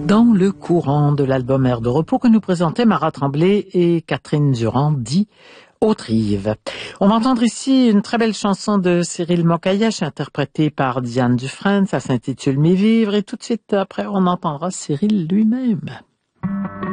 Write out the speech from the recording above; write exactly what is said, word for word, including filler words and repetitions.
Dans le courant de l'album Air de repos que nous présentaient Marat Tremblay et Catherine Durand, dit Autrive. On va entendre ici une très belle chanson de Cyril Mokayesh, interprétée par Diane Dufresne. Ça s'intitule Mes vivres, et tout de suite après, on entendra Cyril lui-même.